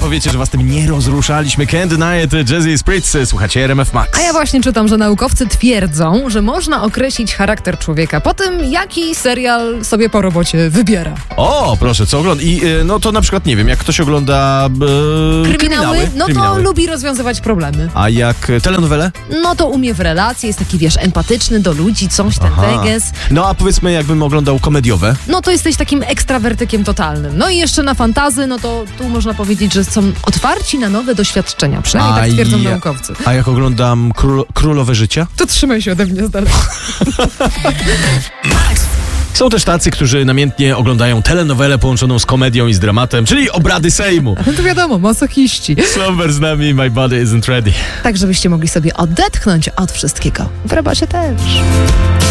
powiecie, że was tym nie rozruszaliśmy. Can't deny it, Jazzy Spritz, słuchacie RMF Max. A ja właśnie czytam, że naukowcy twierdzą, że można określić charakter człowieka po tym, jaki serial sobie po robocie wybiera. O, proszę, co ogląda? I no to na przykład, nie wiem, jak ktoś ogląda kryminały, No to lubi rozwiązywać problemy. A jak telenowele? No to umie w relacji, jest taki, wiesz, empatyczny do ludzi, coś ten teges. No a powiedzmy, jakbym oglądał komediowe? No to jesteś takim ekstrawertykiem totalnym. No i jeszcze na fantazy, no to tu można powiedzieć, że są otwarci na nowe doświadczenia. Przynajmniej tak twierdzą naukowcy. A jak oglądam Królowe Życia? To trzymaj się ode mnie z daleka. Są też tacy, którzy namiętnie oglądają telenowelę połączoną z komedią i z dramatem, czyli Obrady Sejmu. No to wiadomo, masochiści. Slumber z nami, My Body Isn't Ready. Tak, żebyście mogli sobie odetchnąć od wszystkiego. W robocie też.